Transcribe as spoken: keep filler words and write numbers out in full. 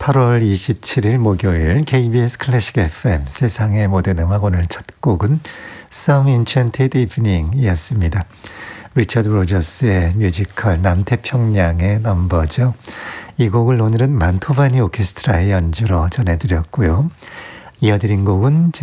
팔월 이십칠일 목요일 케이비에스 클래식 에프엠 세상의 모든 음악 오늘 첫 곡은 Some Enchanted Evening이었습니다. 리처드 로저스의 뮤지컬 남태평양의 넘버죠. 이 곡을 오늘은 만토바니 오케스트라의 연주로 전해드렸고요. 이어드린 곡은